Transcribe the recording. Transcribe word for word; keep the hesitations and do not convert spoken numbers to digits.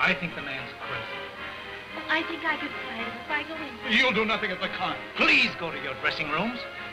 I think the man's crazy. I think I can quiet him if I go in. You'll do nothing of the kind. Please go to your dressing rooms.